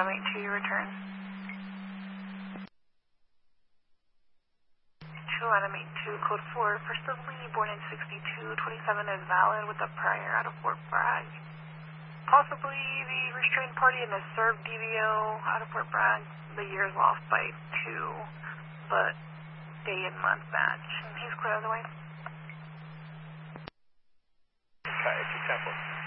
782, your return. 2 Adam 82, code 4, First of Lee, born in 62, 27 is valid with a prior out of Fort Bragg. Possibly the restrained party in the served DVO out of Fort Bragg. The year is off by 2, but day and month match. He's clear otherwise. Okay, 2 Temple.